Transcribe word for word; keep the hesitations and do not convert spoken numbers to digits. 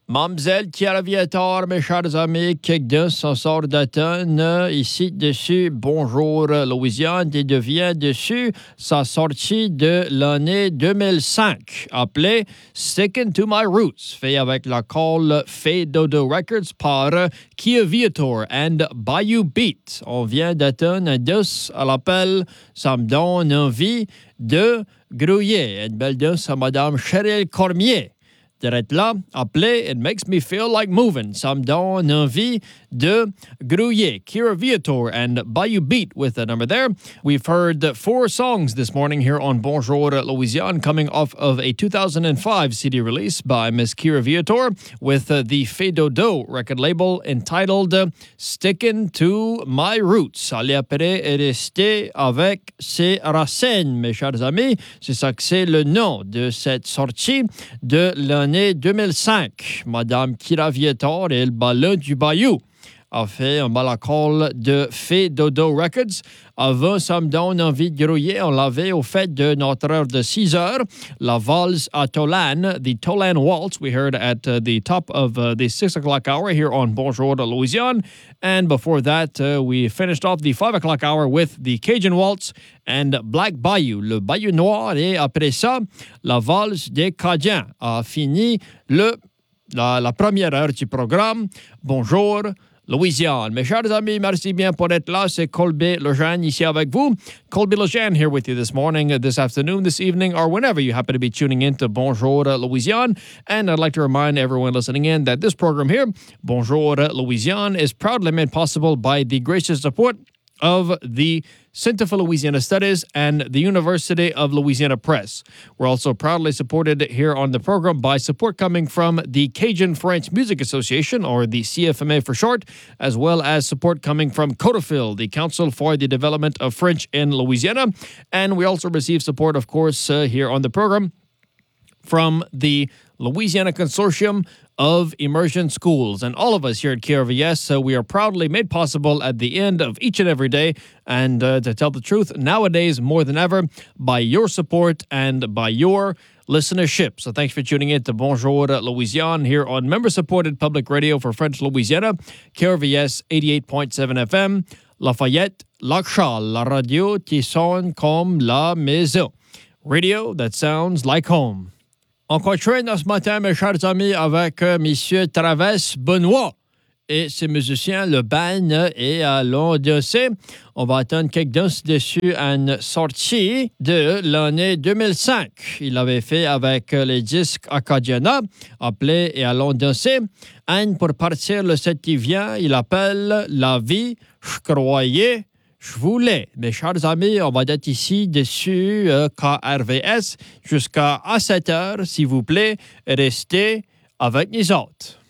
Mamzelle Thierry Viator, mes chers amis, quelques s'en sort d'automne. Ici, dessus, bonjour Louisiane, et devient dessus sa sortie de l'année deux mille cinq, appelée Sticking to My Roots, fait avec la call Fais Dodo Records par Kia Viator and Bayou Beat. On vient d'automne, un douce à l'appel, ça me donne envie de grouiller. Une belle douce à Madame Cheryl Cormier. D'être là, appelé, it makes me feel like moving. Ça me donne envie de grouiller. Kira Viator and Bayou Beat with the number there. We've heard four songs this morning here on Bonjour Louisiane, coming off of a two thousand five C D release by Miss Kira Viator with uh, the Fais Dodo record label entitled uh, Sticking to My Roots. Allez après rester avec ses racines, mes chers amis. C'est ça que c'est le nom de cette sortie de l'année deux mille cinq. Madame Kira Viator et le ballon du Bayou a fait un balacol de Fais Dodo Records. Avant, ça me donne envie de grouiller. On l'avait au fait de notre heure de six heures. La valse à Tolan, the Tolan Waltz, we heard at uh, the top of uh, the six o'clock hour here on Bonjour Louisiane. And before that, uh, we finished off the five o'clock hour with the Cajun Waltz and Black Bayou, le Bayou Noir. Et après ça, la valse des Cajuns a fini le, la, la première heure du programme. Bonjour Louisiane. Mes chers amis, merci bien pour être là. C'est Colby Lejeune ici avec vous. Colby Lejeune here with you this morning, this afternoon, this evening, or whenever you happen to be tuning in to Bonjour Louisiane. And I'd like to remind everyone listening in that this program here, Bonjour Louisiane, is proudly made possible by the gracious support of the Center for Louisiana Studies and the University of Louisiana Press. We're also proudly supported here on the program by support coming from the Cajun French Music Association, or the C F M A for short, as well as support coming from CODAFIL, the Council for the Development of French in Louisiana. And we also receive support, of course, uh, here on the program from the Louisiana Consortium of Immersion Schools. And all of us here at K R V S, so we are proudly made possible at the end of each and every day. And uh, to tell the truth, nowadays more than ever, by your support and by your listenership. So thanks for tuning in to Bonjour Louisiane here on member-supported public radio for French Louisiana, K R V S eighty-eight point seven F M, Lafayette, Lac Charles, la radio qui sonne comme la maison. Radio that sounds like home. On continue ce matin, mes chers amis, avec euh, M. Travis Benoît et ses musiciens, le band et à l'Ondiocé. On va attendre quelques danses dessus à une sortie de l'année deux mille cinq. Il avait fait avec les disques Acadiana, appelé et à l'Ondiocé. Et pour partir le set qui vient, il appelle La vie, je croyais. Je voulais, mes chers amis, on va être ici dessus euh, K R V S jusqu'à sept heures, s'il vous plaît. Restez avec nous autres.